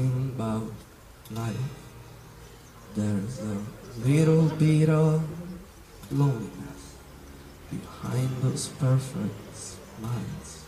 talking about life. There's a little bit of loneliness behind those perfect smiles.